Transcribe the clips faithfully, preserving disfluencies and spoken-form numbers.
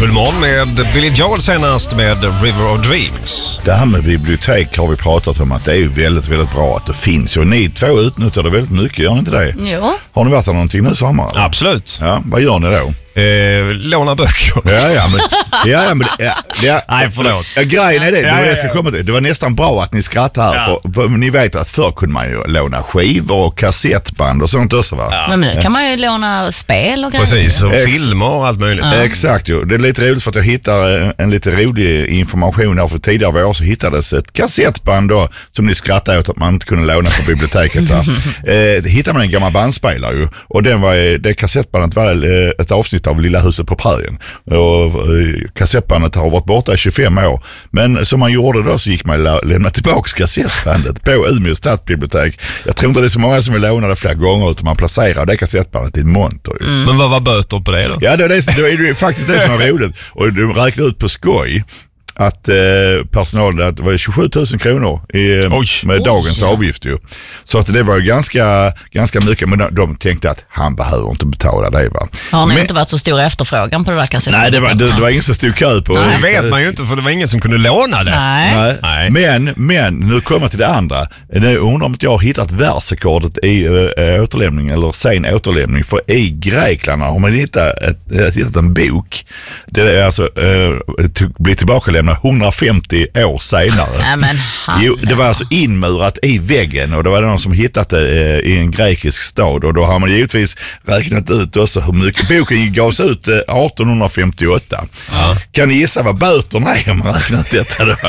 Guldmorgon med Billy Joel senast med River of Dreams. Det här med bibliotek har vi pratat om att det är ju väldigt, väldigt bra att det finns. Och ni två utnyttjar det väldigt mycket, gör ni inte det? Jo. Har ni varit där någonting nu sommar? Absolut. Ja, vad gör ni då? Eh, låna böcker. Ja, ja, men... Ja, ja, men ja, ja, Nej, förlåt. Ja, grejen är det, det, Ja, var ja, jag ska ja. komma till. Det var nästan bra att ni skrattar här. Ja. För, för ni vet att förr kunde man ju låna skivor och kassettband och sånt också, va? Ja. Men nu kan man ju låna spel och grejer. Precis, och Ex- filmer och allt möjligt. Ja. Exakt ju. Det är lite roligt för att jag hittar en, en lite rolig information här. För tidigare år så hittades ett kassettband då, som ni skrattar åt att man inte kunde låna på biblioteket. Va? eh, det hittade man en gammal bandspelare ju. Och den var, det kassettbandet var eh, ett avsnitt av Lilla huset på prärien. Och eh, kassettbandet har varit borta i tjugofem år. Men som man gjorde då så gick man lä- lämna tillbaka kassettbandet på Umeå stadsbibliotek. Jag tror inte det är så många som vill låna det flera gånger, utan man placerar det kassettbandet i en monter ju. Mm. Men vad var böter på det då? Ja, det är, det, det är faktiskt det som är roligt. Och du räknar ut på skoj att eh, personalen, att det var tjugosju tusen kronor i, Oj. med Oj, dagens ja. avgift ju. Så att det var ju ganska, ganska mycket, men de, de tänkte att han behöver inte betala det, va. Har ni Men- inte varit så stor efterfrågan på det där kassetten? Nej, det var, det, det var ingen så stor kö på. Det vet man ju inte, för det var ingen som kunde låna det. Nej. Nej. Nej. Men, men nu kommer jag till det andra. Jag undrar om att jag har hittat världsrekordet i äh, återlämning eller sen återlämning. För i Grekland har man hittat, ett, hittat en bok. Det är alltså äh, t- blir tillbaka lämnat hundrafemtio år senare. Nej, men Jo, det var alltså inmurat i väggen och det var någon som hittat det eh, i en grekisk stad, och då har man givetvis räknat ut också hur mycket boken gavs ut eh, arton femtioåtta. Ja. Kan ni gissa vad böterna är om man räknat detta då?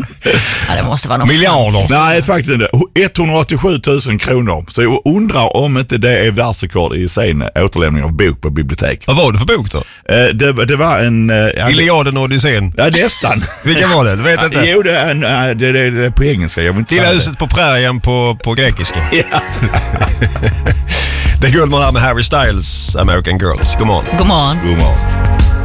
ja, det måste vara något Miljarder. fantastiskt. Nej, faktiskt inte. etthundraåttiosju tusen kronor. Så jag undrar om inte det är världsrekord i sen återlämning av bok på bibliotek. Vad var det för bok då? Eh, det, det var en... Eh, ja, det- Iliaden och Odysseen. ja, nästan. Vilken var det? Du vet inte. Jo, det är, en, eh, det, det, det är på engelska. Jag vill inte Lilla säga huset på prärien på, på grekiska. det. Ja. Det är Guldmorgon här med Harry Styles, American Girls. God morgon. God morgon. God morgon.